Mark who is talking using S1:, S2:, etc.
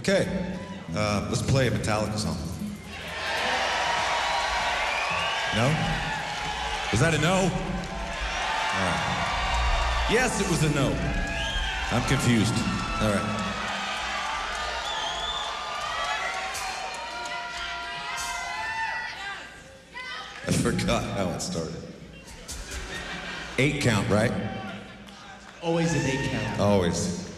S1: Okay, let's play a Metallica song. No? Was that a no? All right. Yes, it was a no. I'm confused. All right. I forgot how it started. 8 count, right?
S2: Always an 8 count.
S1: Always.